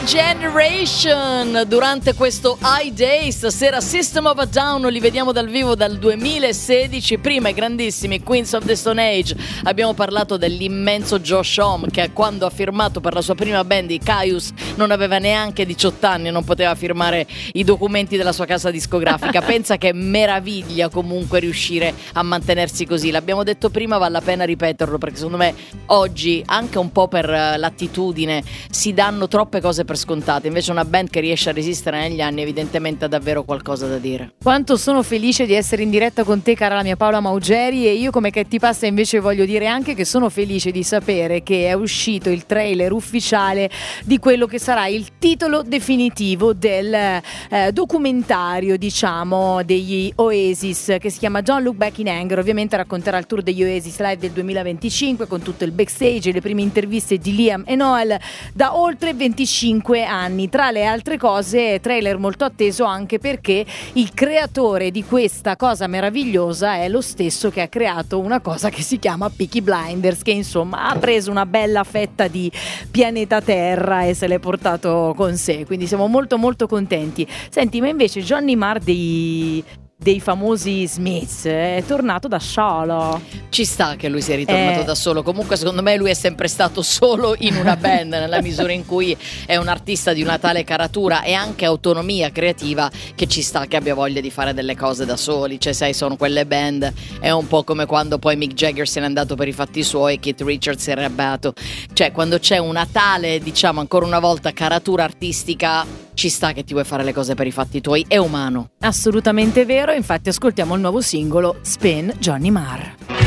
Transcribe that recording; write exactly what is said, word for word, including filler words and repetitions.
Generation durante questo High Day. Stasera System of a Down li vediamo dal vivo dal duemilasedici. Prima i grandissimi Queens of the Stone Age. Abbiamo parlato dell'immenso Josh Homme, che quando ha firmato per la sua prima band i Caius non aveva neanche diciotto anni e non poteva firmare i documenti della sua casa discografica. Pensa che meraviglia comunque riuscire a mantenersi così. L'abbiamo detto prima, vale la pena ripeterlo, perché secondo me oggi, anche un po' per l'attitudine, si danno troppe cose per scontate. Invece una band che riesce a resistere negli anni evidentemente ha davvero qualcosa da dire. Quanto sono felice di essere in diretta con te, cara la mia Paola Maugeri, e io come Che ti passa invece voglio dire anche che sono felice di sapere che è uscito il trailer ufficiale di quello che sarà il titolo definitivo del eh, documentario, diciamo, degli Oasis, che si chiama Don't Look Back in Anger. Ovviamente racconterà il tour degli Oasis Live del duemilaventicinque con tutto il backstage e le prime interviste di Liam e Noel da oltre venticinque anni. Tra le altre cose, trailer molto atteso anche perché il creatore di questa cosa meravigliosa è lo stesso che ha creato una cosa che si chiama Peaky Blinders, che insomma ha preso una bella fetta di pianeta Terra e se l'è portato con sé, quindi siamo molto molto contenti. Senti, ma invece Johnny Marr dei dei famosi Smiths è tornato da solo. Ci sta che lui sia ritornato eh. da solo. Comunque secondo me lui è sempre stato solo in una band, nella misura in cui è un artista di una tale caratura e anche autonomia creativa, che ci sta che abbia voglia di fare delle cose da soli. Cioè, sai, sono quelle band, è un po' come quando poi Mick Jagger se n'è andato per i fatti suoi e Keith Richards si è arrabbiato. Cioè, quando c'è una tale, diciamo ancora una volta, caratura artistica, ci sta che ti vuoi fare le cose per i fatti tuoi, è umano. Assolutamente vero, infatti ascoltiamo il nuovo singolo Spin Johnny Marr.